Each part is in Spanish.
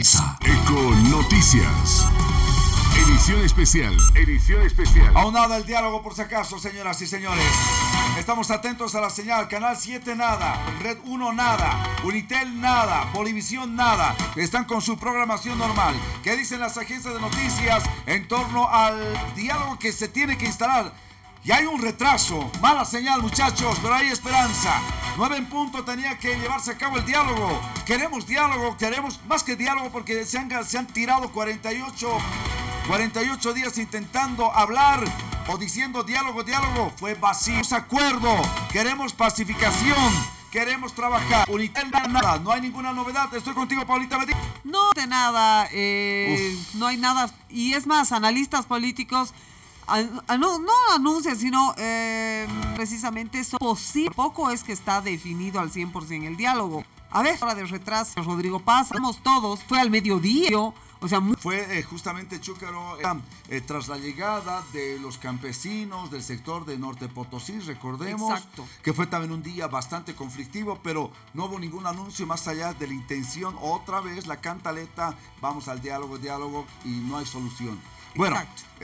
Exa. Eco Noticias. Edición especial. Edición especial. Aunado el diálogo, por si acaso, señoras y señores. Estamos atentos a la señal. Canal 7 nada, Red 1 nada, Unitel nada, Bolivisión nada. Están con su programación normal. ¿Qué dicen las agencias de noticias en torno al diálogo que se tiene que instalar? Y hay un retraso, mala señal, muchachos, pero hay esperanza. 9 en punto tenía que llevarse a cabo el diálogo. Queremos diálogo, queremos más que diálogo, porque se han tirado 48 días intentando hablar o diciendo diálogo. Fue vacío. Acuerdo, queremos pacificación, queremos trabajar. Unitel nada, no hay ninguna novedad. Estoy contigo, Paulita Medina. No de nada, no hay nada. Y es más, analistas políticos no anuncian, sino precisamente eso posible. Poco es que está definido al 100% el diálogo. A ver, hora de retraso, Rodrigo Paz, vamos todos, fue al mediodía, o sea, fue justamente Chúcaro tras la llegada de los campesinos del sector de Norte Potosí, recordemos. Exacto. Que fue también un día bastante conflictivo, pero no hubo ningún anuncio más allá de la intención, otra vez la cantaleta, vamos al diálogo y no hay solución. Bueno,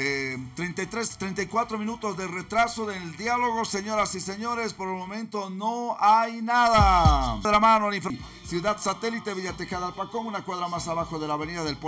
34 minutos de retraso del diálogo, señoras y señores. Por el momento no hay nada. De la mano, Ciudad Satélite, Villa Tejada, Alpacón, una cuadra más abajo de la avenida del